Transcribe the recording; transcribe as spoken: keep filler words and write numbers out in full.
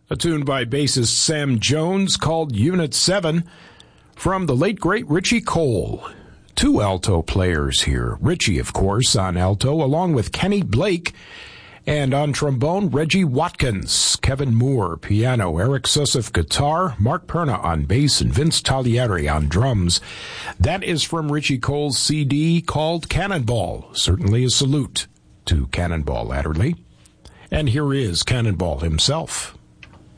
A tune by bassist Sam Jones called Unit seven from the late great Richie Cole. Two alto players here. Richie, of course, on alto, along with Kenny Blake. And on trombone, Reggie Watkins, Kevin Moore, piano, Eric Susif, guitar, Mark Perna on bass, and Vince Tagliari on drums. That is from Richie Cole's C D called Cannonball. Certainly a salute to Cannonball Adderley. And here is Cannonball himself.